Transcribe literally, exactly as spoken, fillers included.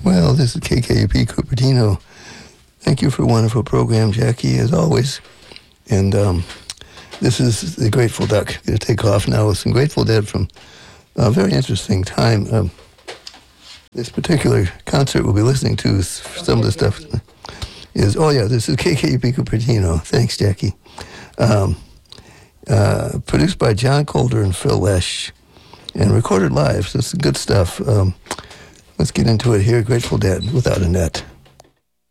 Well, this is K K U P Cupertino. Thank you for a wonderful program, Jackie, as always. And um, this is the Grateful Duck. Going to take off now with some Grateful Dead from a very interesting time. Um, this particular concert we'll be listening to, some of the stuff is, oh yeah, this is K K U P Cupertino. Thanks, Jackie. Um, uh, produced by John Colder and Phil Lesh and recorded live, so it's good stuff. Um, let's get into it here. Grateful Dead, Without a Net.